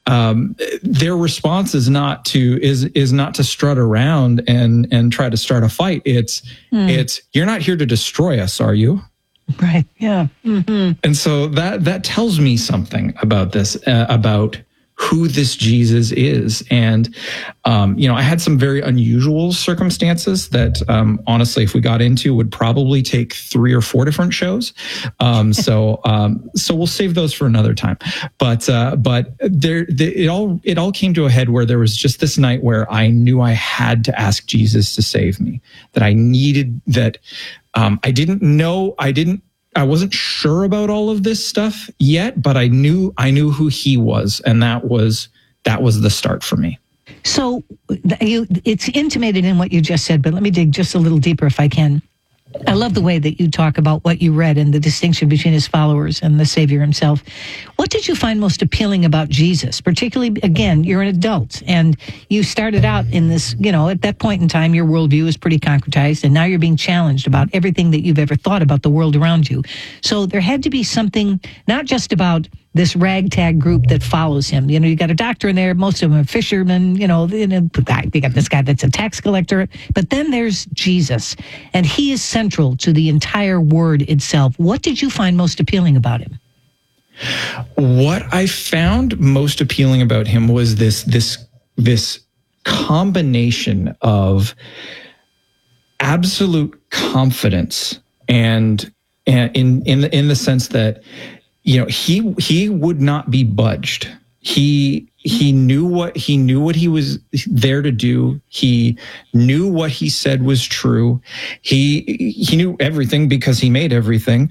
their response is not to strut around and try to start a fight. It's you're not here to destroy us, are you? Right. Yeah. Mm-hmm. And so that tells me something about this, about who this Jesus is. And, I had some very unusual circumstances that, honestly, if we got into, would probably take 3 or 4 different shows. So we'll save those for another time. But it all came to a head where there was just this night where I knew I had to ask Jesus to save me, that I needed that. I wasn't sure about all of this stuff yet, but I knew who he was, and that was the start for me. So it's intimated in what you just said, but let me dig just a little deeper if I can. I love the way that you talk about what you read and the distinction between his followers and the Savior himself. What did you find most appealing about Jesus? Particularly, again, you're an adult and you started out in this, at that point in time, your worldview is pretty concretized, and now you're being challenged about everything that you've ever thought about the world around you. So there had to be something, not just about this ragtag group that follows him. You got a doctor in there, most of them are fishermen, they got this guy that's a tax collector, but then there's Jesus, and he is central to the entire word itself. What did you find most appealing about him? What I found most appealing about him was this combination of absolute confidence and in the sense that he would not be budged. He knew what he was there to do. He knew what he said was true. He knew everything because he made everything.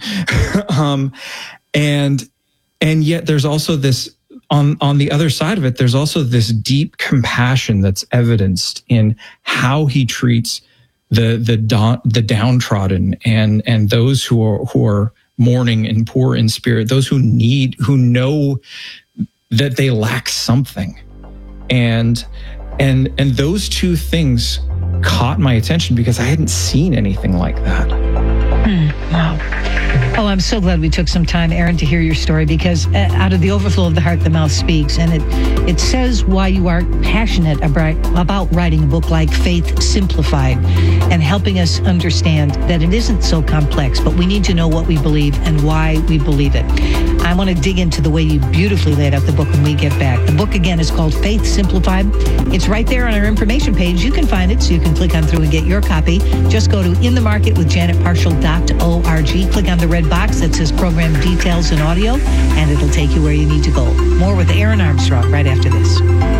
And yet there's also this on the other side of it, there's also this deep compassion that's evidenced in how he treats the downtrodden and those who are mourning and poor in spirit, those who know that they lack something. And those two things caught my attention because I hadn't seen anything like that. Wow. Oh, I'm so glad we took some time, Aaron, to hear your story, because out of the overflow of the heart, the mouth speaks. And it says why you are passionate about writing a book like Faith Simplified and helping us understand that it isn't so complex, but we need to know what we believe and why we believe it. I want to dig into the way you beautifully laid out the book when we get back. The book, again, is called Faith Simplified. It's right there on our information page. You can find it, so you can click on through and get your copy. Just go to inthemarketwithjanetparshall.org. Click on the red box that says program details and audio, and it'll take you where you need to go. More with Aaron Armstrong right after this.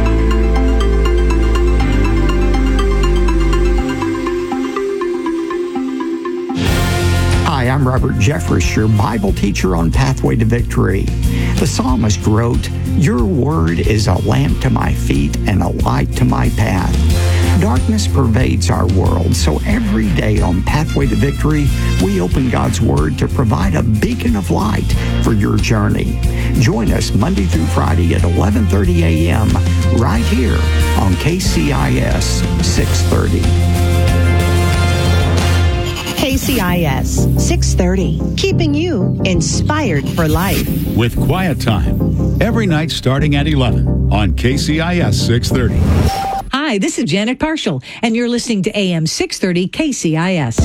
Hi, I'm Robert Jeffress, your Bible teacher on Pathway to Victory. The psalmist wrote, "Your word is a lamp to my feet and a light to my path." Darkness pervades our world, so every day on Pathway to Victory, we open God's Word to provide a beacon of light for your journey. Join us Monday through Friday at 11:30 a.m. right here on KCIS 630. KCIS 630, keeping you inspired for life. With Quiet Time, every night starting at 11 on KCIS 630. Hi, this is Janet Parshall, and you're listening to AM 630 KCIS.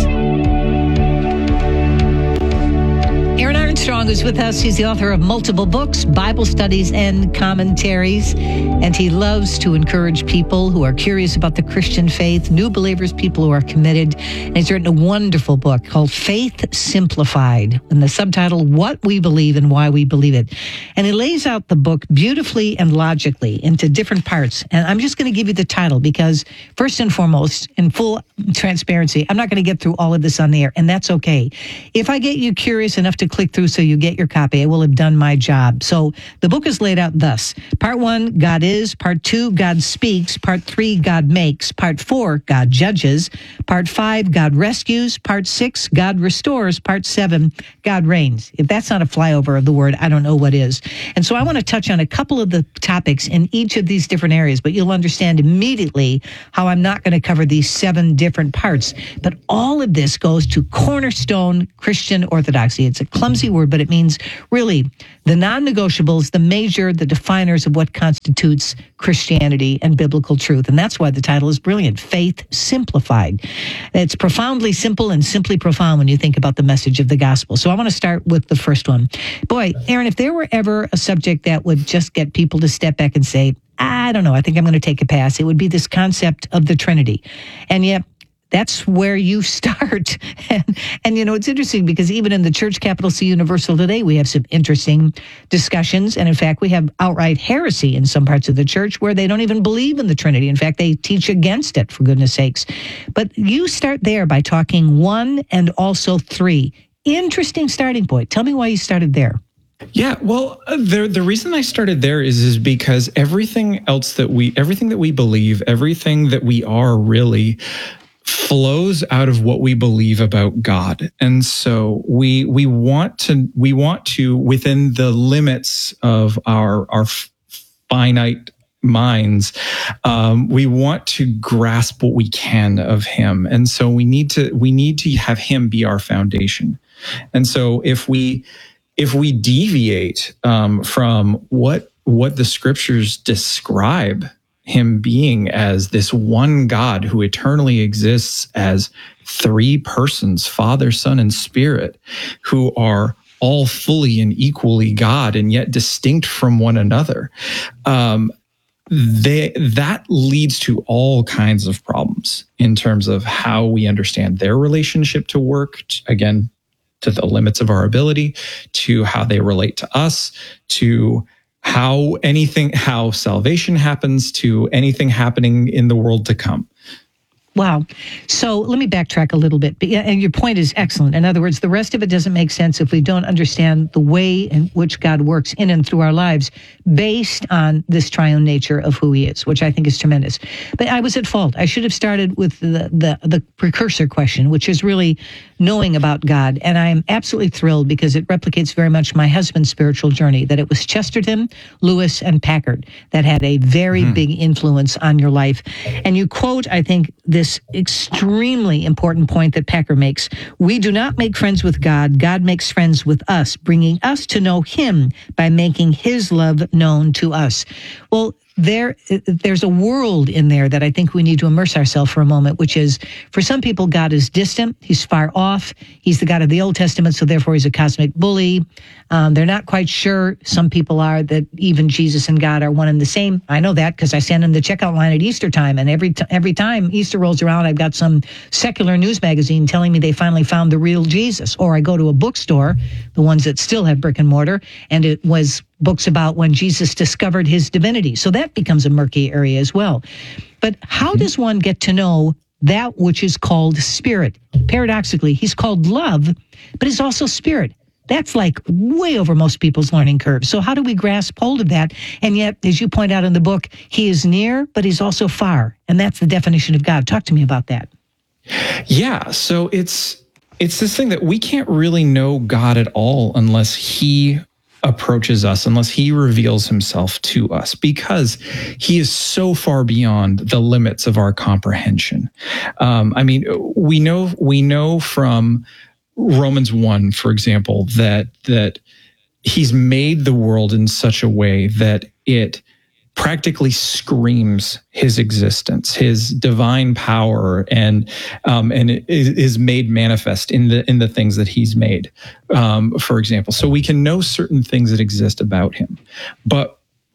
Aaron Armstrong is with us. He's the author of multiple books, Bible studies, and commentaries. And he loves to encourage people who are curious about the Christian faith, new believers, people who are committed. And he's written a wonderful book called Faith Simplified, and the subtitle, What We Believe and Why We Believe It. And he lays out the book beautifully and logically into different parts. And I'm just going to give you the title because, first and foremost, in full transparency, I'm not going to get through all of this on the air, and that's okay. If I get you curious enough to click through so you get your copy, I will have done my job. So the book is laid out thus. Part 1, God is. Part 2, God speaks. Part 3, God makes. Part 4, God judges. Part 5, God rescues. Part 6, God restores. Part 7, God reigns. If that's not a flyover of the word, I don't know what is. And so I want to touch on a couple of the topics in each of these different areas, but you'll understand immediately how I'm not going to cover these 7 different parts. But all of this goes to cornerstone Christian orthodoxy. It's a clumsy fancy word, but it means really the non-negotiables, the definers of what constitutes Christianity and biblical truth. And that's why the title is brilliant, Faith Simplified. It's profoundly simple and simply profound when you think about the message of the gospel. So I want to start with the first one. Boy, Aaron, if there were ever a subject that would just get people to step back and say, I don't know, I think I'm going to take a pass, it would be this concept of the Trinity. And yet, that's where you start. And you know, it's interesting because even in the Church Capital C Universal today, we have some interesting discussions. And in fact, we have outright heresy in some parts of the church where they don't even believe in the Trinity. In fact, they teach against it, for goodness sakes. But you start there by talking one and also three. Interesting starting point. Tell me why you started there. Yeah, well, the reason I started there is because everything that we believe, everything that we are really flows out of what we believe about God. And so we want to within the limits of our finite minds, we want to grasp what we can of him. And so we need to have him be our foundation. And so if we deviate from what the scriptures describe him being as this one God who eternally exists as three persons, Father, Son, and Spirit, who are all fully and equally God and yet distinct from one another, that leads to all kinds of problems in terms of how we understand their relationship to work, again, to the limits of our ability, to how they relate to us, to how salvation happens, to anything happening in the world to come. Wow. So let me backtrack a little bit. And your point is excellent. In other words, the rest of it doesn't make sense if we don't understand the way in which God works in and through our lives based on this triune nature of who he is, which I think is tremendous. But I was at fault. I should have started with the precursor question, which is really knowing about God. And I'm absolutely thrilled because it replicates very much my husband's spiritual journey, that it was Chesterton, Lewis, and Packard that had a very big influence on your life. And you quote, I think, this extremely important point that Packard makes. We do not make friends with God. God makes friends with us, bringing us to know him by making his love known to us. Well, there's a world in there that I think we need to immerse ourselves for a moment, which is, for some people, God is distant. He's far off. He's the God of the Old Testament, so therefore he's a cosmic bully. They're not quite sure. Some people are that even Jesus and God are one and the same. I know that because I stand in the checkout line at Easter time, and every time Easter rolls around, I've got some secular news magazine telling me they finally found the real Jesus. Or I go to a bookstore, the ones that still have brick and mortar, and it was books about when Jesus discovered his divinity. So that becomes a murky area as well. But how does one get to know that which is called spirit? Paradoxically, he's called love, but he's also spirit. That's like way over most people's learning curve. So how do we grasp hold of that? And yet, as you point out in the book, he is near, but he's also far. And that's the definition of God. Talk to me about that. Yeah, so it's this thing that we can't really know God at all unless he approaches us, unless he reveals himself to us, because he is so far beyond the limits of our comprehension. I mean, we know from Romans 1, for example, that he's made the world in such a way that it practically screams his existence, his divine power, and it is made manifest in the things that he's made, for example. So we can know certain things that exist about him, but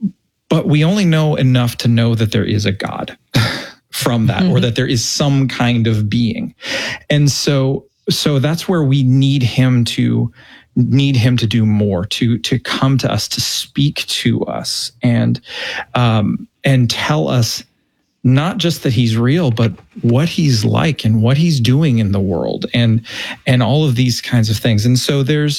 we only know enough to know that there is a God from that, or that there is some kind of being. And so that's where we need him to do more, to come to us, to speak to us, and tell us not just that he's real, but what he's like and what he's doing in the world, and all of these kinds of things. And so there's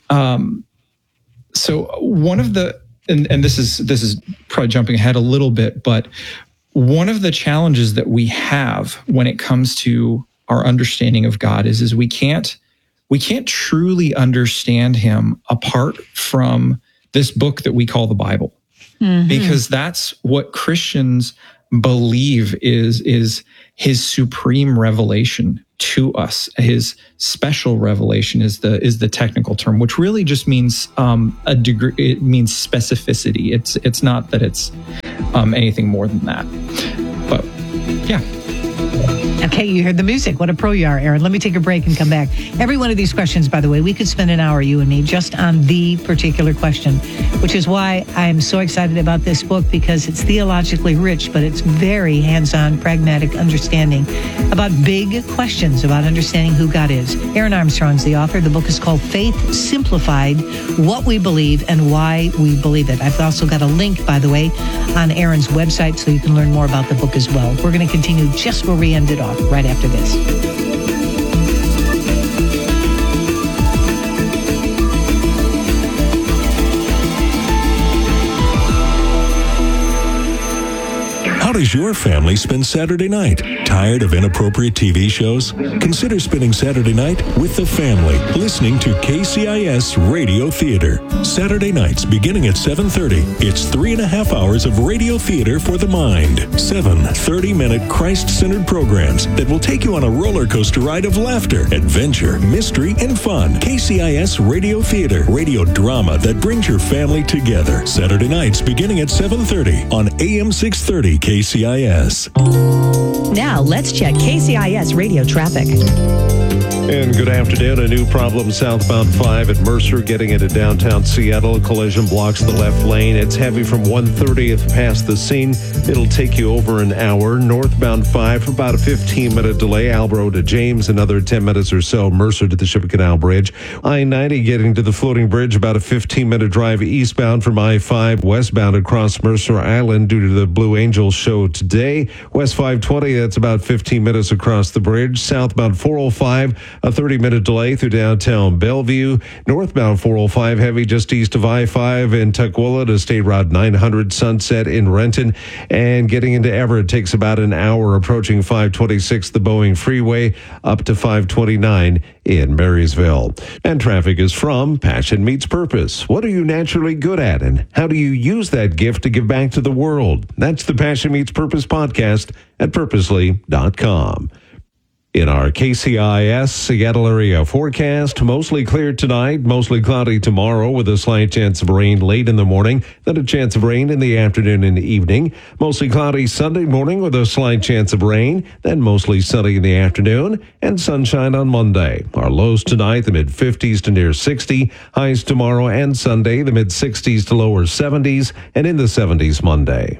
so one of the and this is probably jumping ahead a little bit, but one of the challenges that we have when it comes to our understanding of God is we can't truly understand him apart from this book that we call the Bible, because that's what Christians believe is his supreme revelation to us. His special revelation is the technical term, which really just means a degree. It means specificity. It's not that it's anything more than that. But yeah. Okay, you heard the music. What a pro you are, Aaron. Let me take a break and come back. Every one of these questions, by the way, we could spend an hour, you and me, just on the particular question, which is why I'm so excited about this book, because it's theologically rich, but it's very hands-on, pragmatic understanding about big questions about understanding who God is. Aaron Armstrong's the author. The book is called Faith Simplified, What We Believe and Why We Believe It. I've also got a link, by the way, on Aaron's website so you can learn more about the book as well. We're going to continue just where we ended off right after this. How does your family spend Saturday night? Tired of inappropriate TV shows? Consider spending Saturday night with the family, listening to KCIS Radio Theater. Saturday nights beginning at 7:30. It's 3.5 hours of radio theater for the mind. 7 30-minute Christ-centered programs that will take you on a roller coaster ride of laughter, adventure, mystery, and fun. KCIS Radio Theater. Radio drama that brings your family together. Saturday nights beginning at 7:30 on AM 630 KCIS. Now let's check KCIS radio traffic. And good afternoon. A new problem southbound 5 at Mercer getting into downtown Seattle. A collision blocks the left lane. It's heavy from 130th past the scene. It'll take you over an hour. Northbound 5, about a 15-minute delay. Albro to James, another 10 minutes or so. Mercer to the Ship Canal Bridge. I-90 getting to the floating bridge, about a 15-minute drive eastbound from I-5 westbound across Mercer Island due to the Blue Angels show today. West 520, that's about 15 minutes across the bridge. Southbound 405, a 30-minute delay through downtown Bellevue. Northbound 405 heavy just east of I-5 in Tukwila to State Route 900 Sunset in Renton. And getting into Everett takes about an hour, approaching 526 the Boeing Freeway up to 529 in Marysville. And traffic is from Passion Meets Purpose. What are you naturally good at, and how do you use that gift to give back to the world? That's the Passion Meets Purpose podcast at purposely.com. In our KCIS Seattle area forecast, mostly clear tonight, mostly cloudy tomorrow with a slight chance of rain late in the morning, then a chance of rain in the afternoon and evening. Mostly cloudy Sunday morning with a slight chance of rain, then mostly sunny in the afternoon, and sunshine on Monday. Our lows tonight, the mid-50s to near 60. Highs tomorrow and Sunday, the mid-60s to lower 70s, and in the 70s Monday.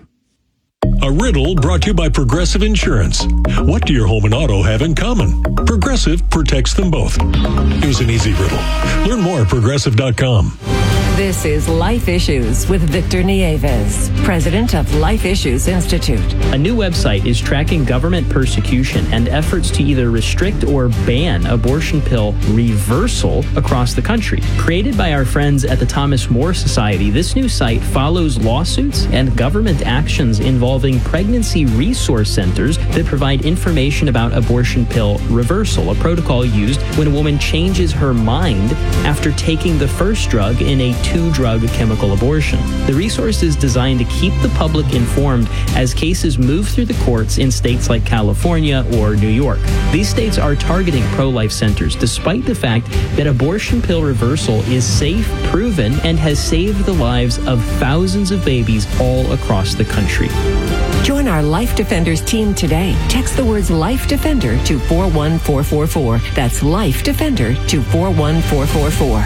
A riddle brought to you by Progressive Insurance. What do your home and auto have in common? Progressive protects them both. Here's an easy riddle. Learn more at Progressive.com. This is Life Issues with Victor Nieves, president of Life Issues Institute. A new website is tracking government persecution and efforts to either restrict or ban abortion pill reversal across the country. Created by our friends at the Thomas More Society, this new site follows lawsuits and government actions involving pregnancy resource centers that provide information about abortion pill reversal, a protocol used when a woman changes her mind after taking the first drug in a 2-drug chemical abortion. The resource is designed to keep the public informed as cases move through the courts in states like California or New York. These states are targeting pro-life centers despite the fact that abortion pill reversal is safe, proven, and has saved the lives of thousands of babies all across the country. Join our Life Defenders team today. Text the words Life Defender to 41444. That's Life Defender to 41444.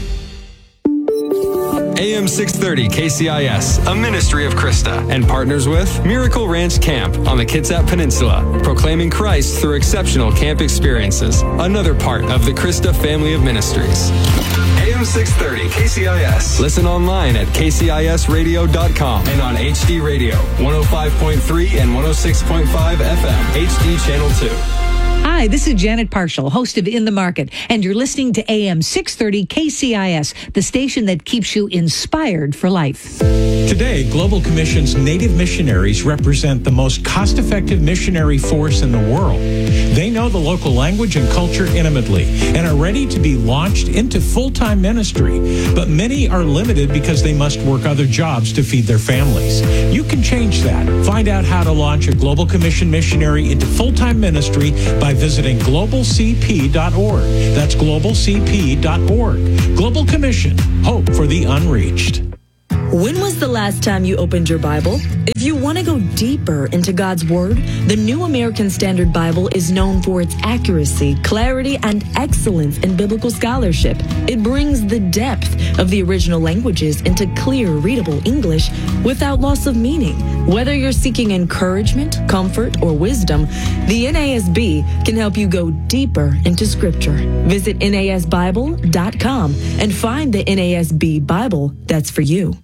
AM 630 KCIS, a ministry of Krista, and partners with Miracle Ranch Camp on the Kitsap Peninsula, proclaiming Christ through exceptional camp experiences, another part of the Krista family of ministries. AM 630 KCIS. Listen online at kcisradio.com and on HD Radio, 105.3 and 106.5 FM, HD Channel 2. Hi, this is Janet Parshall, host of In the Market, and you're listening to AM 630 KCIS, the station that keeps you inspired for life. Today, Global Commission's Native missionaries represent the most cost-effective missionary force in the world. They know the local language and culture intimately and are ready to be launched into full-time ministry. But many are limited because they must work other jobs to feed their families. You can change that. Find Find out how to launch a Global Commission missionary into full-time ministry by visiting globalcp.org. That's globalcp.org. Global Commission, hope for the unreached. When was the last time you opened your Bible? If you want to go deeper into God's Word, the New American Standard Bible is known for its accuracy, clarity, and excellence in biblical scholarship. It brings the depth of the original languages into clear, readable English without loss of meaning. Whether you're seeking encouragement, comfort, or wisdom, the NASB can help you go deeper into Scripture. Visit NASBible.com and find the NASB Bible that's for you.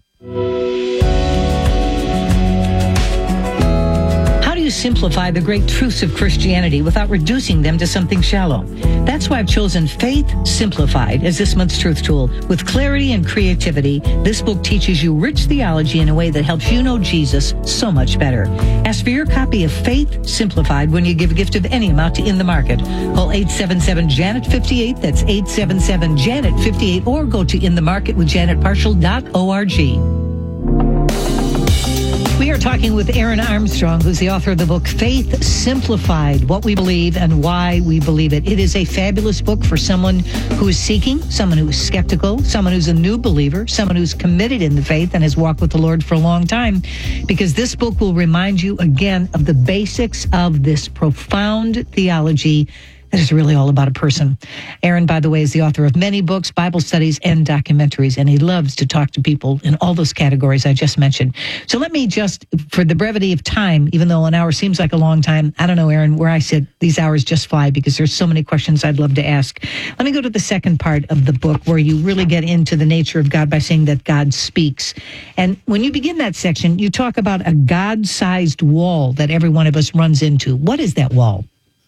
How do you simplify the great truths of Christianity without reducing them to something shallow? That's why I've chosen Faith Simplified as this month's truth tool. With clarity and creativity, this book teaches you rich theology in a way that helps you know Jesus so much better. Ask for your copy of Faith Simplified when you give a gift of any amount to In the Market. Call 877-JANET-58, that's 877-JANET-58, or go to inthemarketwithjanetparshall.org. We are talking with Aaron Armstrong, who's the author of the book Faith Simplified, What We Believe and Why We Believe It. It is a fabulous book for someone who is seeking, someone who is skeptical, someone who's a new believer, someone who's committed in the faith and has walked with the Lord for a long time, because this book will remind you again of the basics of this profound theology that is really all about a person. Aaron, by the way, is the author of many books, Bible studies, and documentaries, and he loves to talk to people in all those categories I just mentioned. So let me just, for the brevity of time, even though an hour seems like a long time, I don't know, Aaron, where I sit, these hours just fly because there's so many questions I'd love to ask. Let me go to the second part of the book where you really get into the nature of God by saying that God speaks. And when you begin that section, you talk about a God-sized wall that every one of us runs into. What is that wall?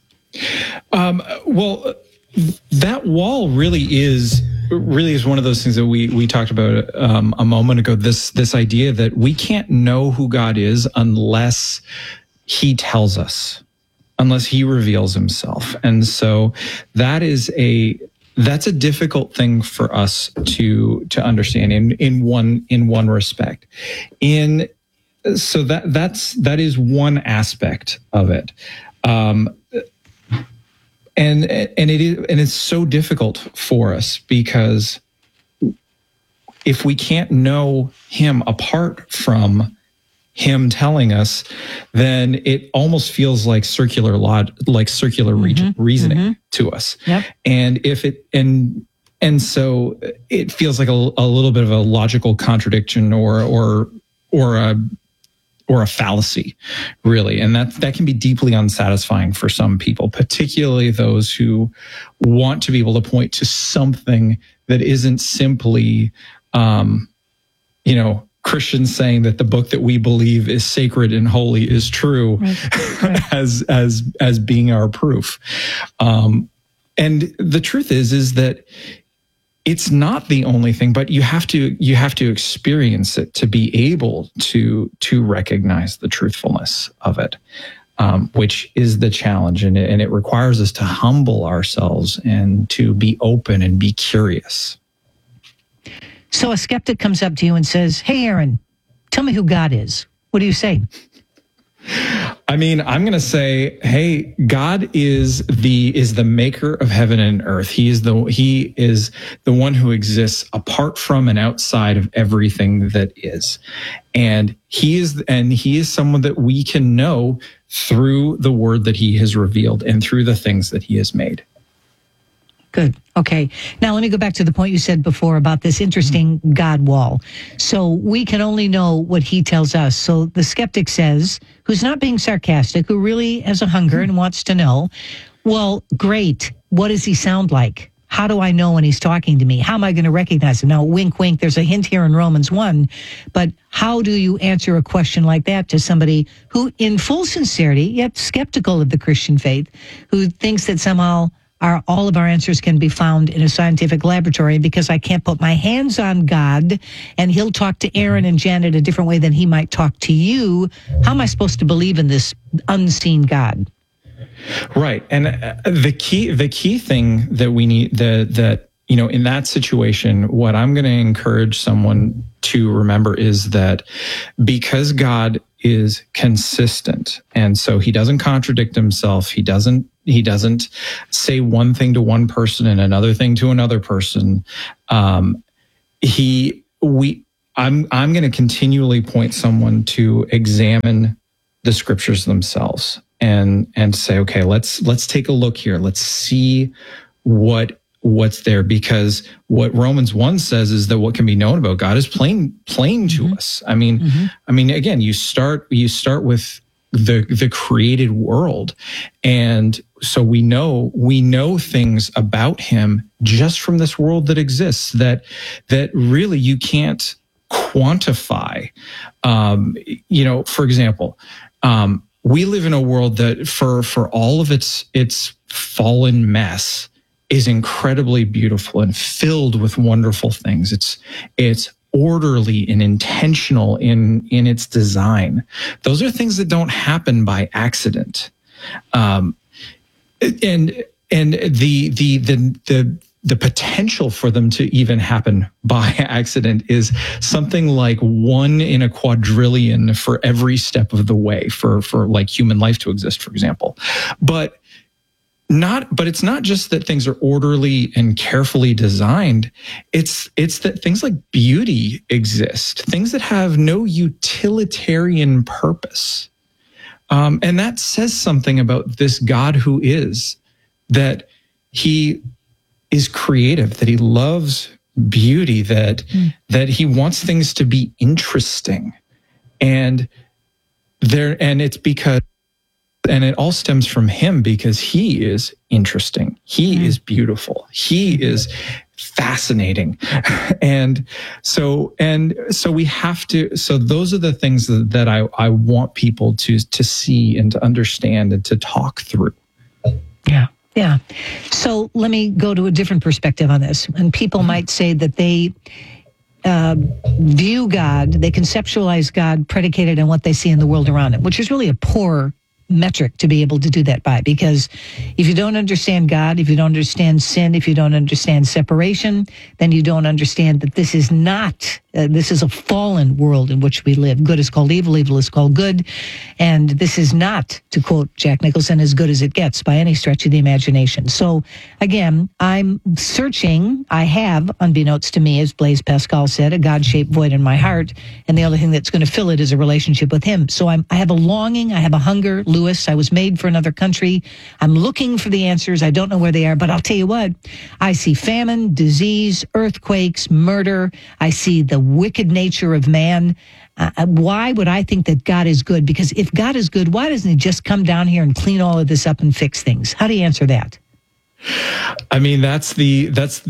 Well, that wall really is one of those things that we talked about a moment ago. This idea that we can't know who God is unless He tells us, unless He reveals Himself, and so that's a difficult thing for us to understand in one respect. So that is one aspect of it. And it's so difficult for us because if we can't know Him apart from Him telling us, then it almost feels like circular reasoning to us. Yep. And so it feels like a little bit of a logical contradiction or a fallacy, really. And that can be deeply unsatisfying for some people, particularly those who want to be able to point to something that isn't simply, Christians saying that the book that we believe is sacred and holy is true, right. as being our proof. And the truth is that it's not the only thing, but you have to experience it to be able to recognize the truthfulness of it, which is the challenge, and it requires us to humble ourselves and to be open and be curious. So a skeptic comes up to you and says, "Hey, Aaron, tell me who God is." What do you say? I mean, I'm going to say, hey, God is the maker of heaven and earth. He is the one who exists apart from and outside of everything that is. And he is someone that we can know through the word that He has revealed and through the things that He has made. Good. Okay. Now let me go back to the point you said before about this interesting God wall. So we can only know what He tells us. So the skeptic says, who's not being sarcastic, who really has a hunger and wants to know, well, great. What does He sound like? How do I know when He's talking to me? How am I going to recognize Him? Now, wink, wink, there's a hint here in Romans 1, but how do you answer a question like that to somebody who, in full sincerity, yet skeptical of the Christian faith, who thinks that somehow all of our answers can be found in a scientific laboratory because I can't put my hands on God and He'll talk to Aaron and Janet a different way than He might talk to you? How am I supposed to believe in this unseen God? Right. And the key thing that we need, in that situation, what I'm going to encourage someone to remember is that because God is consistent. And so he doesn't contradict himself. He doesn't say one thing to one person and another thing to another person. I'm going to continually point someone to examine the scriptures themselves and say, okay, let's take a look here. Let's see what's there, because what Romans 1 says is that what can be known about God is plain to us. I mean, again, you start with the created world, and so we know things about him just from this world that exists that really you can't quantify. For example, we live in a world that for all of its fallen mess is incredibly beautiful and filled with wonderful things. It's orderly and intentional in its design. Those are things that don't happen by accident. And the potential for them to even happen by accident is something like 1 in a quadrillion for every step of the way for like human life to exist, for example. But it's not just that things are orderly and carefully designed. It's that things like beauty exist, things that have no utilitarian purpose. And that says something about this God who is, that he is creative, that he loves beauty, that he wants things to be interesting. And it's because, and it all stems from him, because he is interesting. He is beautiful. He is fascinating. And so we have to, so those are the things that I want people to see and to understand and to talk through. Yeah. Yeah. So let me go to a different perspective on this. And people might say that they view God, they conceptualize God predicated on what they see in the world around them, which is really a poor metric to be able to do that by, because if you don't understand God, if you don't understand sin, if you don't understand separation, then you don't understand that this is not, this is a fallen world in which we live. Good is called evil, evil is called good, and this is not, to quote Jack Nicholson, as good as it gets by any stretch of the imagination. So again, I'm searching. I have, unbeknownst to me, as Blaise Pascal said, a God-shaped void in my heart, and the only thing that's going to fill it is a relationship with him. So I have a longing, I have a hunger. Lewis, I was made for another country. I'm looking for the answers. I don't know where they are, but I'll tell you what, I see famine, disease, earthquakes, murder. I see the wicked nature of man. Why would I think that God is good? Because if God is good, why doesn't he just come down here and clean all of this up and fix things? How do you answer that? I mean, that's the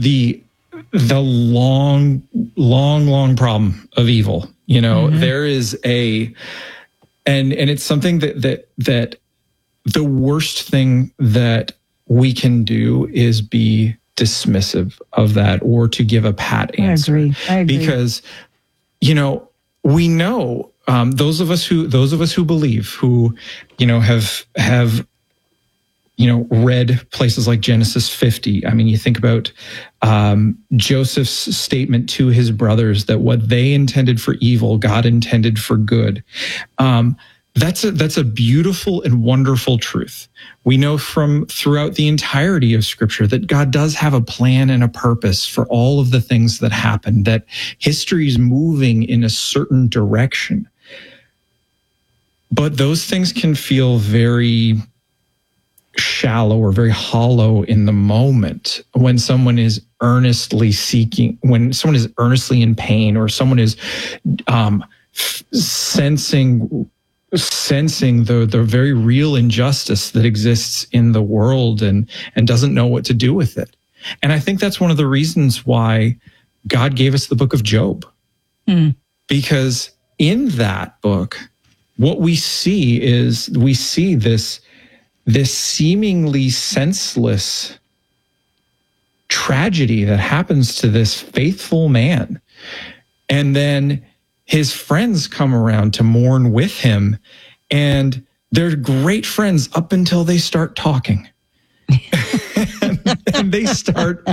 long problem of evil. There is and it's something that the worst thing that we can do is be dismissive of that or to give a pat answer. I agree. Because, we know those of us who believe, who, have read places like Genesis 50. I mean, you think about Joseph's statement to his brothers that what they intended for evil, God intended for good. That's a beautiful and wonderful truth. We know from throughout the entirety of Scripture that God does have a plan and a purpose for all of the things that happen, that history is moving in a certain direction. But those things can feel very shallow or very hollow in the moment when someone is earnestly seeking, when someone is earnestly in pain, or someone is sensing the very real injustice that exists in the world and doesn't know what to do with it. And I think that's one of the reasons why God gave us the book of Job. Because in that book, what we see is this seemingly senseless tragedy that happens to this faithful man. And then his friends come around to mourn with him, and they're great friends up until they start talking. and they start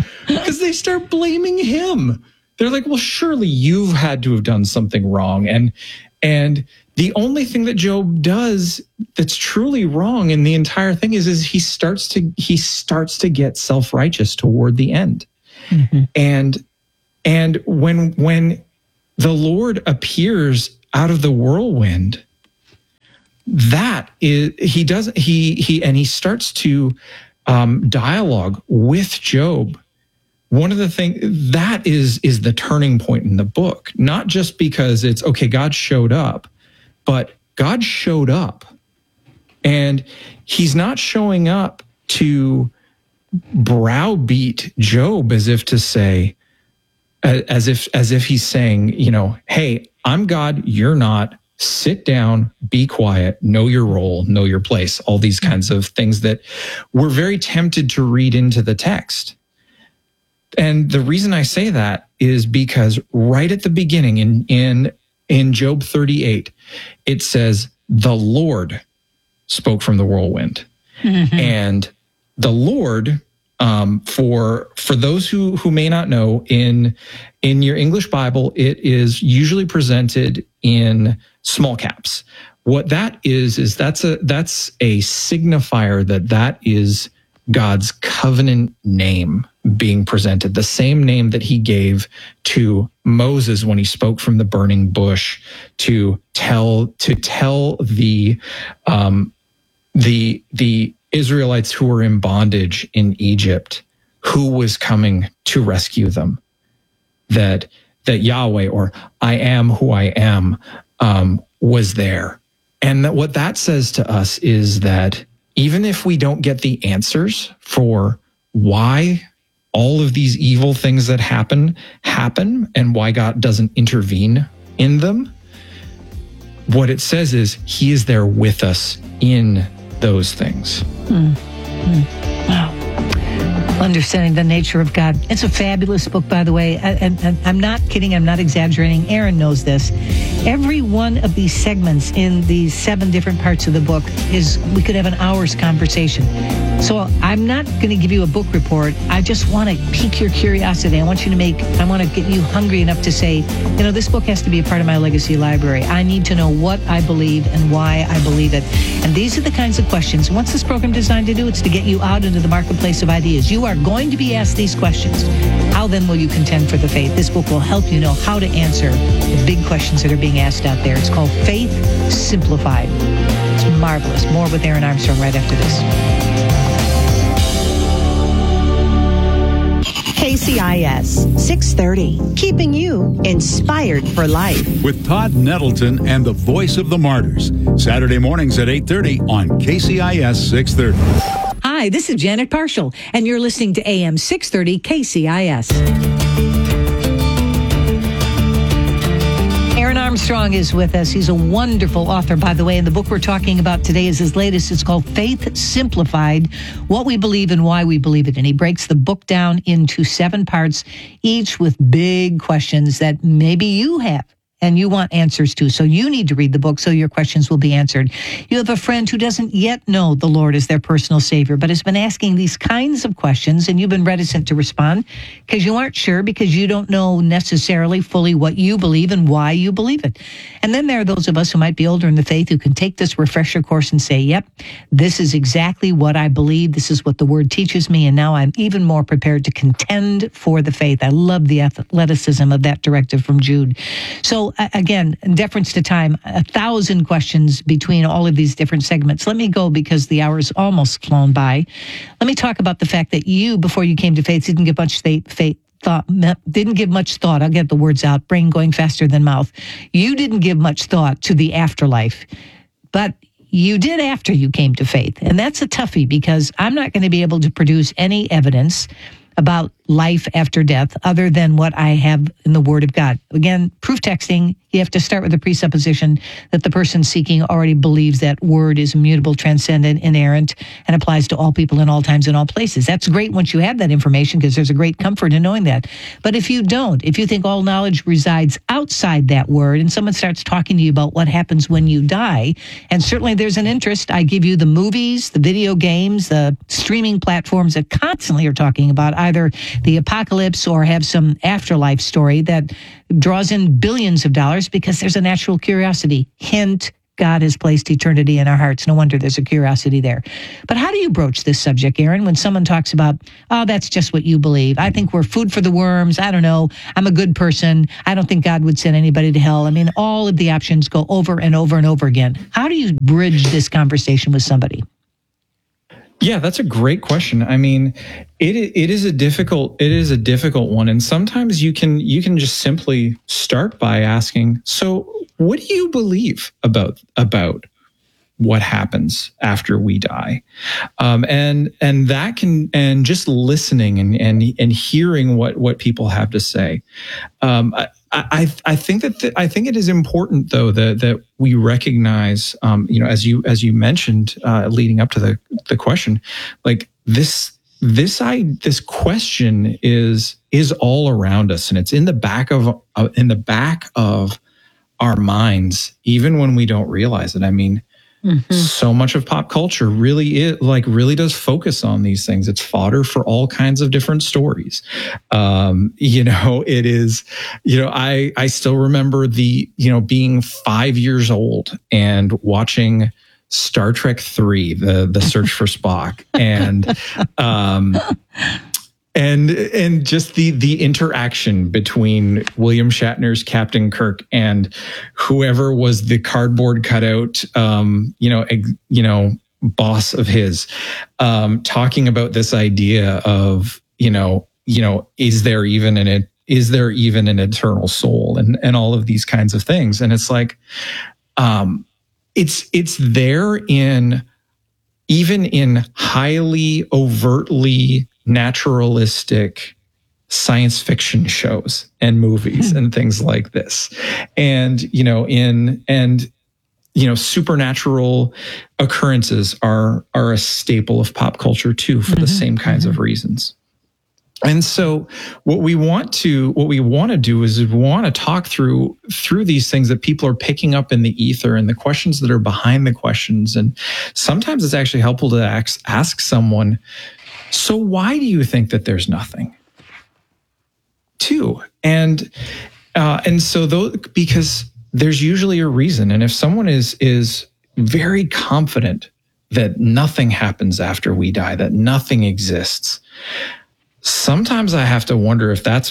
blaming him. They're like, well, surely you've had to have done something wrong. And And the only thing that Job does that's truly wrong in the entire thing is he starts to get self-righteous toward the end. Mm-hmm. And when the Lord appears out of the whirlwind, that is he starts to dialogue with Job. One of the things that is the turning point in the book, not just because it's okay, God showed up, but God showed up, and he's not showing up to browbeat Job as if to say, as if he's saying, hey, I'm God, you're not. Sit down, be quiet, know your role, know your place, all these kinds of things that we're very tempted to read into the text. And the reason I say that is because right at the beginning in Job 38, it says, the Lord spoke from the whirlwind. Mm-hmm. And the Lord, for those who may not know, in your English Bible, it is usually presented in small caps. What that is that's a signifier that is God's covenant name being presented, the same name that he gave to Moses when he spoke from the burning bush to tell the Israelites who were in bondage in Egypt who was coming to rescue them, that Yahweh, or I am who I am, was there. And that what that says to us is that even if we don't get the answers for why all of these evil things that happen and why God doesn't intervene in them, what it says is he is there with us in those things. Wow. Understanding the nature of God. It's a fabulous book, by the way. And I'm not kidding. I'm not exaggerating. Aaron knows this. Every one of these segments in these 7 different parts of the book we could have an hour's conversation. So I'm not going to give you a book report. I just want to pique your curiosity. I want to get you hungry enough to say, this book has to be a part of my legacy library. I need to know what I believe and why I believe it. And these are the kinds of questions. What's this program designed to do? It's to get you out into the marketplace of ideas. You are going to be asked these questions. How then will you contend for the faith? This book will help you know how to answer the big questions that are being asked out there. It's called Faith Simplified. It's marvelous. More with Aaron Armstrong right after this. KCIS 630, keeping you inspired for life. With Todd Nettleton and the Voice of the Martyrs. Saturday mornings at 8:30 on KCIS 630. Hi, this is Janet Parshall, and you're listening to AM 630 KCIS. Aaron Armstrong is with us. He's a wonderful author, by the way, and the book we're talking about today is his latest. It's called Faith Simplified, What We Believe and Why We Believe It. And he breaks the book down into 7 parts, each with big questions that maybe you have and you want answers to. So you need to read the book so your questions will be answered. You have a friend who doesn't yet know the Lord as their personal Savior, but has been asking these kinds of questions, and you've been reticent to respond because you aren't sure, because you don't know necessarily fully what you believe and why you believe it. And then there are those of us who might be older in the faith who can take this refresher course and say, yep, this is exactly what I believe. This is what the Word teaches me, and now I'm even more prepared to contend for the faith. I love the athleticism of that directive from Jude. So again, in deference to time, 1,000 questions between all of these different segments. Let me go because the hour's almost flown by. Let me talk about the fact that you, before you came to faith, didn't give much thought. I'll get the words out. Brain going faster than mouth. You didn't give much thought to the afterlife, but you did after you came to faith. And that's a toughie because I'm not going to be able to produce any evidence about life after death other than what I have in the Word of God. Again, proof texting, you have to start with the presupposition that the person seeking already believes that Word is immutable, transcendent, inerrant, and applies to all people in all times and all places. That's great once you have that information because there's a great comfort in knowing that. But if you don't, if you think all knowledge resides outside that Word and someone starts talking to you about what happens when you die, and certainly there's an interest, I give you the movies, the video games, the streaming platforms that constantly are talking about either the apocalypse or have some afterlife story that draws in billions of dollars because there's a natural curiosity. Hint, God has placed eternity in our hearts. No wonder there's a curiosity there. But how do you broach this subject, Aaron, when someone talks about, oh, that's just what you believe. I think we're food for the worms. I don't know. I'm a good person. I don't think God would send anybody to hell. I mean, all of the options go over and over and over again. How do you bridge this conversation with somebody? Yeah, that's a great question. I mean, it is a difficult one, and sometimes you can just simply start by asking, so what do you believe about what happens after we die? And that can, and just listening and hearing what people have to say. I think it is important though that we recognize, as you mentioned, leading up to the question, like this question is all around us, and it's in the back of our minds, even when we don't realize it. I mean, so much of pop culture really does focus on these things. It's fodder for all kinds of different stories. It is, I still remember being 5 years old and watching Star Trek III, the Search for Spock, and just the interaction between William Shatner's Captain Kirk and whoever was the cardboard cutout, boss of his, talking about this idea of, is there even an eternal soul, and all of these kinds of things. And it's like, it's there even in highly overtly naturalistic science fiction shows and movies and things like this. And, supernatural occurrences are a staple of pop culture too, for the same kinds of reasons. And so what we want to do is we want to talk through these things that people are picking up in the ether and the questions that are behind the questions. And sometimes it's actually helpful to ask someone, so why do you think that there's nothing? Too. And so because there's usually a reason. And if someone is very confident that nothing happens after we die, that nothing exists, sometimes I have to wonder if that's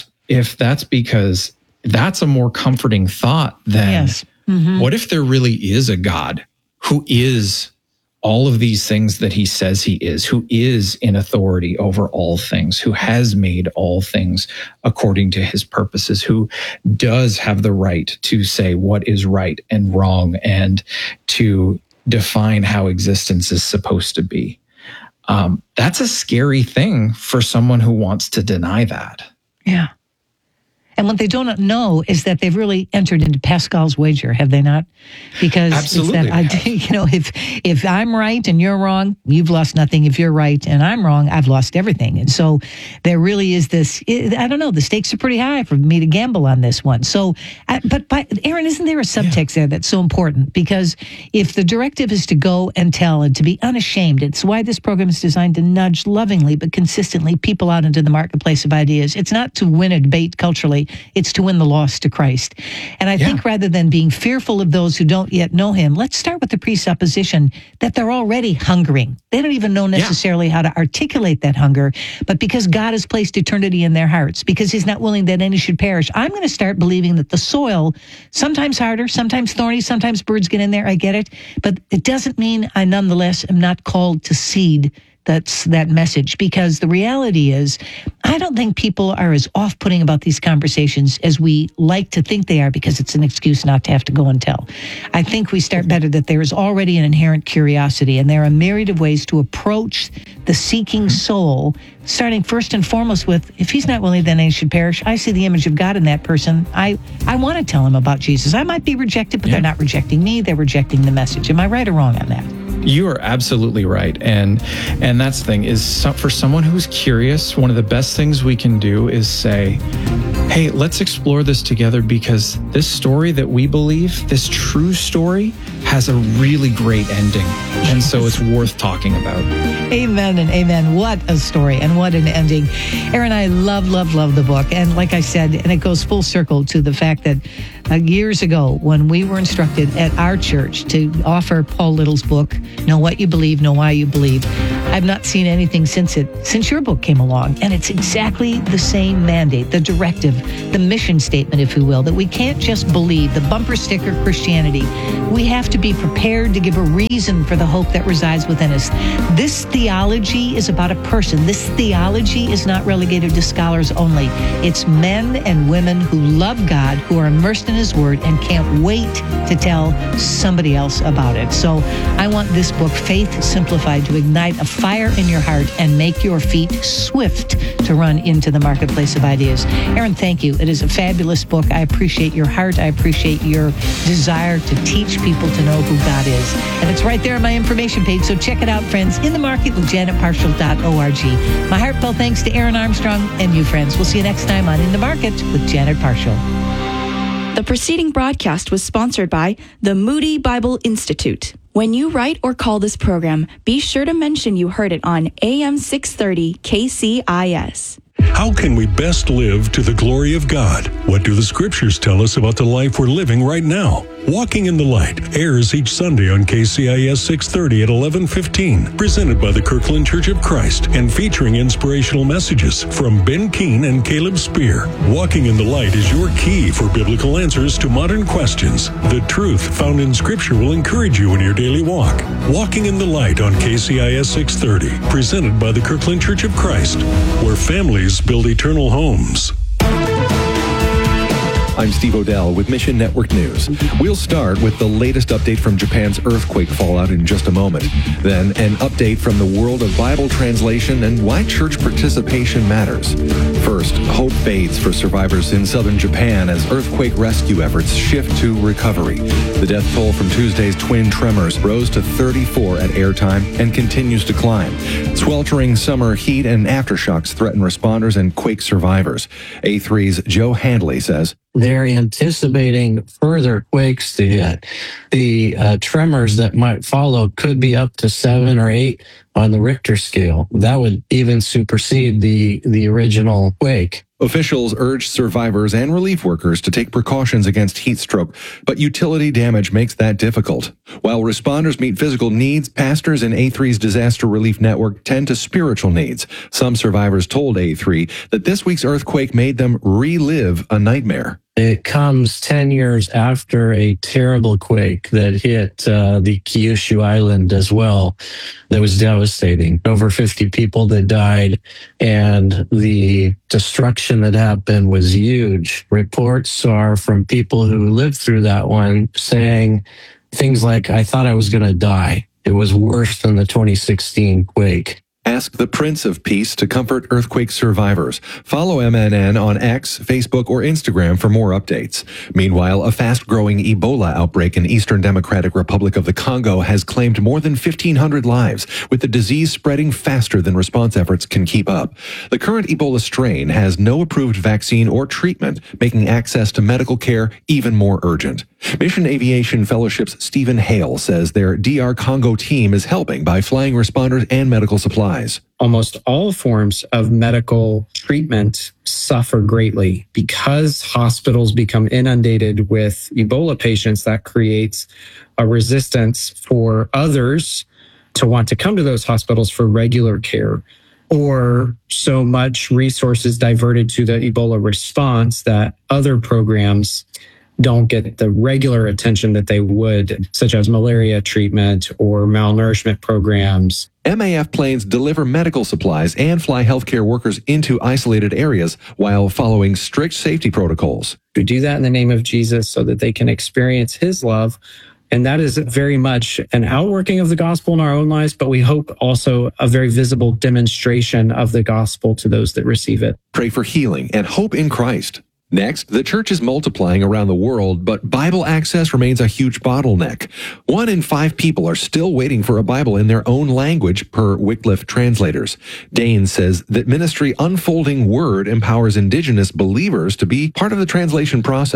because that's a more comforting thought than what if there really is a God who is all of these things that he says he is, who is in authority over all things, who has made all things according to his purposes, who does have the right to say what is right and wrong and to define how existence is supposed to be. That's a scary thing for someone who wants to deny that. Yeah. And what they don't know is that they've really entered into Pascal's wager, have they not? Because absolutely, it's that idea, if I'm right and you're wrong, you've lost nothing. If you're right and I'm wrong, I've lost everything. And so there really is this, I don't know, the stakes are pretty high for me to gamble on this one. So, but Aaron, isn't there a subtext there that's so important? Because if the directive is to go and tell and to be unashamed, it's why this program is designed to nudge lovingly but consistently people out into the marketplace of ideas. It's not to win a debate culturally. It's to win the lost to Christ. And I think rather than being fearful of those who don't yet know him, let's start with the presupposition that they're already hungering. They don't even know necessarily how to articulate that hunger, but because God has placed eternity in their hearts, because he's not willing that any should perish, I'm going to start believing that the soil, sometimes harder, sometimes thorny, sometimes birds get in there, I get it, but it doesn't mean I nonetheless am not called to seed that message, because the reality is I don't think people are as off-putting about these conversations as we like to think they are, because it's an excuse not to have to go and tell. I think we start better that there is already an inherent curiosity, and there are a myriad of ways to approach the seeking soul, starting first and foremost with, if he's not willing, then he should perish. I see the image of God in that person. I want to tell him about Jesus. I might be rejected, but they're not rejecting me. They're rejecting the message. Am I right or wrong on that? You are absolutely right. And that's the thing is, for someone who's curious, one of the best things we can do is say, hey, let's explore this together, because this story that we believe, this true story, has a really great ending. And so it's worth talking about. Amen and amen. What a story and what an ending. Aaron, I love the book. And like I said, and it goes full circle to the fact that years ago when we were instructed at our church to offer Paul Little's book, Know What You Believe, Know Why You Believe, I've not seen anything since your book came along. And it's exactly the same mandate, the directive, the mission statement, if you will, that we can't just believe the bumper sticker Christianity. We have to be prepared to give a reason for the hope that resides within us. This theology is about a person. This theology is not relegated to scholars only. It's men and women who love God, who are immersed in His Word, and can't wait to tell somebody else about it. So I want this book, Faith Simplified, to ignite a fire in your heart and make your feet swift to run into the marketplace of ideas. Aaron, thank you. It is a fabulous book. I appreciate your heart. I appreciate your desire to teach people to know who God is. And it's right there on my information page, so check it out, friends. In the Market with JanetParshall.org. My heartfelt thanks to Aaron Armstrong and you, friends. We'll see you next time on In the Market with Janet Parshall. The preceding broadcast was sponsored by the Moody Bible Institute. When you write or call this program, be sure to mention you heard it on AM 630 KCIS. How can we best live to the glory of God? What do the scriptures tell us about the life we're living right now? Walking in the Light airs each Sunday on KCIS 630 at 11:15, presented by the Kirkland Church of Christ and featuring inspirational messages from Ben Keene and Caleb Spear. Walking in the Light is your key for biblical answers to modern questions. The truth found in Scripture will encourage you in your daily walk. Walking in the Light on KCIS 630, presented by the Kirkland Church of Christ, where families build eternal homes. I'm Steve Odell with Mission Network News. We'll start with the latest update from Japan's earthquake fallout in just a moment. Then an update from the world of Bible translation and why church participation matters. First, hope fades for survivors in southern Japan as earthquake rescue efforts shift to recovery. The death toll from Tuesday's twin tremors rose to 34 at airtime and continues to climb. Sweltering summer heat and aftershocks threaten responders and quake survivors. A3's Joe Handley says, they're anticipating further quakes to hit. The tremors that might follow could be up to 7 or 8 on the Richter scale. That would even supersede the original quake. Officials urge survivors and relief workers to take precautions against heat stroke, but utility damage makes that difficult. While responders meet physical needs, pastors in A3's disaster relief network tend to spiritual needs. Some survivors told A3 that this week's earthquake made them relive a nightmare. It comes 10 years after a terrible quake that hit the Kyushu Island as well. That was devastating. Over 50 people that died, and the destruction that happened was huge. Reports are from people who lived through that one saying things like, I thought I was going to die. It was worse than the 2016 quake. Ask the Prince of Peace to comfort earthquake survivors. Follow MNN on X, Facebook, or Instagram for more updates. Meanwhile, a fast-growing Ebola outbreak in Eastern Democratic Republic of the Congo has claimed more than 1,500 lives, with the disease spreading faster than response efforts can keep up. The current Ebola strain has no approved vaccine or treatment, making access to medical care even more urgent. Mission Aviation Fellowship's Stephen Hale says their DR Congo team is helping by flying responders and medical supplies. Almost all forms of medical treatment suffer greatly because hospitals become inundated with Ebola patients. That creates a resistance for others to want to come to those hospitals for regular care, or so much resources diverted to the Ebola response that other programs don't get the regular attention that they would, such as malaria treatment or malnourishment programs. MAF planes deliver medical supplies and fly healthcare workers into isolated areas while following strict safety protocols. We do that in the name of Jesus so that they can experience His love. And that is very much an outworking of the gospel in our own lives, but we hope also a very visible demonstration of the gospel to those that receive it. Pray for healing and hope in Christ. Next, the church is multiplying around the world, but Bible access remains a huge bottleneck. 1 in 5 people are still waiting for a Bible in their own language, per Wycliffe translators. Dane says that ministry Unfolding Word empowers indigenous believers to be part of the translation process.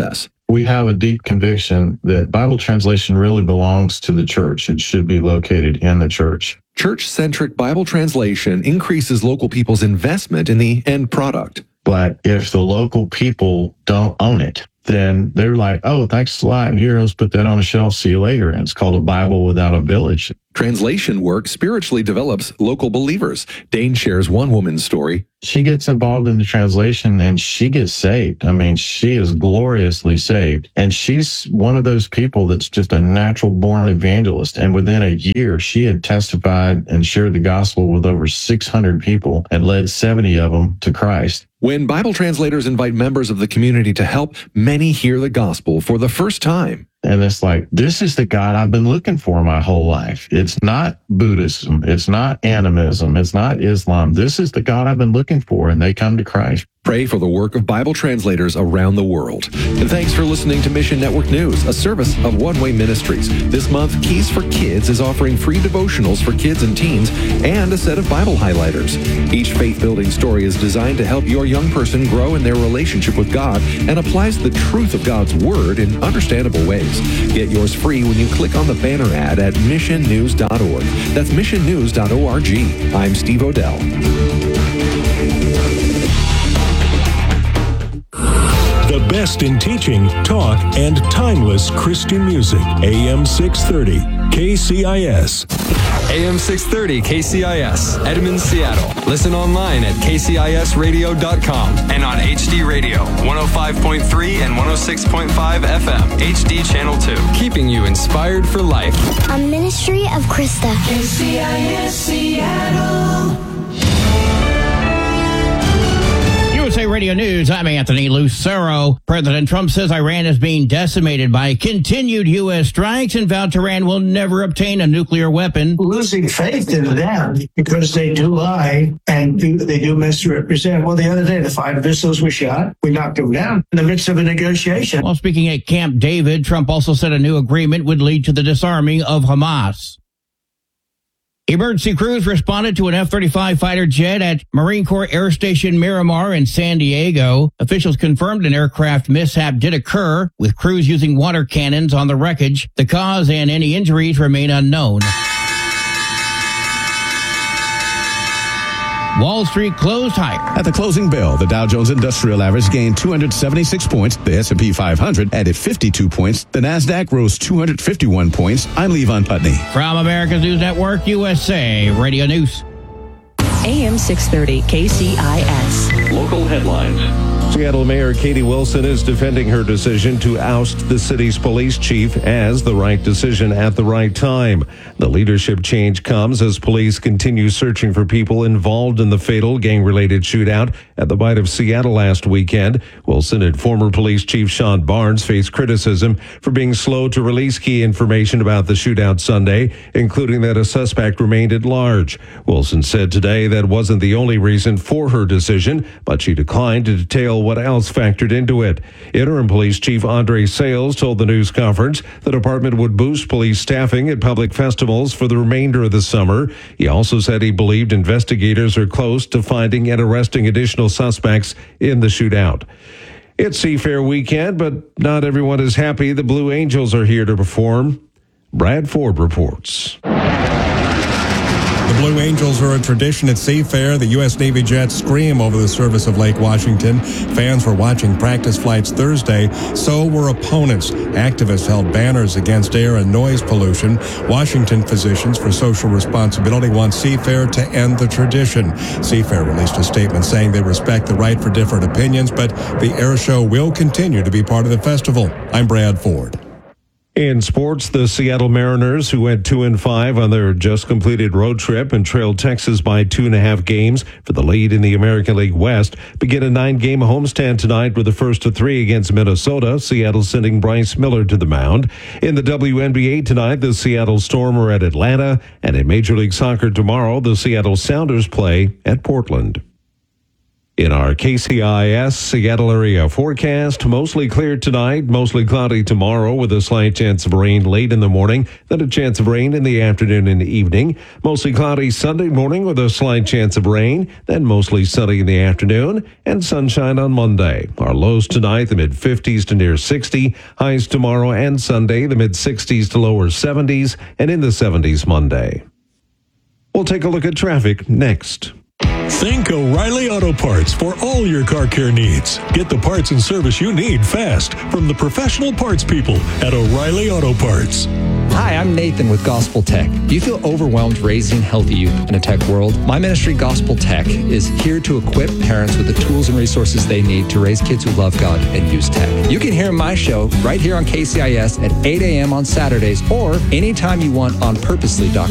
we have a deep conviction that Bible translation really belongs to the church. It should be located in the church. Church-centric Bible translation increases local people's investment in the end product. But if the local people don't own it, then they're like, oh, thanks a lot. Here, let's put that on a shelf. See you later. And it's called a Bible without a village. Translation work spiritually develops local believers. Dane shares one woman's story. She gets involved in the translation and she gets saved. I mean, she is gloriously saved. And she's one of those people that's just a natural born evangelist. And within a year, she had testified and shared the gospel with over 600 people and led 70 of them to Christ. When Bible translators invite members of the community to help, many hear the gospel for the first time. And it's like, this is the God I've been looking for my whole life. It's not Buddhism. It's not animism. It's not Islam. This is the God I've been looking for, and they come to Christ. Pray for the work of Bible translators around the world. And thanks for listening to Mission Network News, a service of One Way Ministries. This month, Keys for Kids is offering free devotionals for kids and teens and a set of Bible highlighters. Each faith-building story is designed to help your young person grow in their relationship with God and applies the truth of God's Word in understandable ways. Get yours free when you click on the banner ad at missionnews.org. That's missionnews.org. I'm Steve Odell. The best in teaching, talk, and timeless Christian music. AM 630, KCIS. AM 630 KCIS, Edmond, Seattle. Listen online at kcisradio.com and on HD Radio, 105.3 and 106.5 FM, HD Channel 2. Keeping you inspired for life. A ministry of Krista. KCIS Seattle. USA Radio News, I'm Anthony Lucero. President Trump says Iran is being decimated by continued U.S. strikes and vowed Tehran will never obtain a nuclear weapon. Losing faith in them because they do lie and they do misrepresent. Well, the other day, the 5 missiles were shot. We knocked them down in the midst of a negotiation. While speaking at Camp David, Trump also said a new agreement would lead to the disarming of Hamas. Emergency crews responded to an F-35 fighter jet at Marine Corps Air Station Miramar in San Diego. Officials confirmed an aircraft mishap did occur, with crews using water cannons on the wreckage. The cause and any injuries remain unknown. Wall Street closed higher. At the closing bell, the Dow Jones Industrial Average gained 276 points. The S&P 500 added 52 points. The NASDAQ rose 251 points. I'm Levon Putney. From America's News Network, USA Radio News. AM 630 KCIS. Local headlines. Seattle Mayor Katie Wilson is defending her decision to oust the city's police chief as the right decision at the right time. The leadership change comes as police continue searching for people involved in the fatal gang-related shootout at the Bight of Seattle last weekend. Wilson and former police chief Sean Barnes faced criticism for being slow to release key information about the shootout Sunday, including that a suspect remained at large. Wilson said today that wasn't the only reason for her decision, but she declined to detail what else factored into it. Interim Police Chief Andre Sales told the news conference the department would boost police staffing at public festivals for the remainder of the summer. He also said he believed investigators are close to finding and arresting additional suspects in the shootout. It's Seafair weekend, but not everyone is happy. The Blue Angels are here to perform. Brad Ford reports. The Blue Angels are a tradition at Seafair. The U.S. Navy jets scream over the surface of Lake Washington. Fans were watching practice flights Thursday. So were opponents. Activists held banners against air and noise pollution. Washington Physicians for Social Responsibility want Seafair to end the tradition. Seafair released a statement saying they respect the right for different opinions, but the air show will continue to be part of the festival. I'm Brad Ford. In sports, the Seattle Mariners, who went 2-5 on their just completed road trip and trailed Texas by 2.5 games for the lead in the American League West, begin a 9-game homestand tonight with the first of 3 against Minnesota. Seattle sending Bryce Miller to the mound. In the WNBA tonight, the Seattle Storm are at Atlanta, and in Major League Soccer tomorrow, the Seattle Sounders play at Portland. In our KCIS Seattle area forecast, mostly clear tonight, mostly cloudy tomorrow with a slight chance of rain late in the morning, then a chance of rain in the afternoon and evening. Mostly cloudy Sunday morning with a slight chance of rain, then mostly sunny in the afternoon and sunshine on Monday. Our lows tonight, the mid-50s to near 60. Highs tomorrow and Sunday, the mid-60s to lower 70s and in the 70s Monday. We'll take a look at traffic next. Think O'Reilly Auto Parts for all your car care needs. Get the parts and service you need fast from the professional parts people at O'Reilly Auto Parts. Hi, I'm Nathan with Gospel Tech. Do you feel overwhelmed raising healthy youth in a tech world? My ministry, Gospel Tech, is here to equip parents with the tools and resources they need to raise kids who love God and use tech. You can hear my show right here on KCIS at 8 a.m. on Saturdays or anytime you want on purposely.com.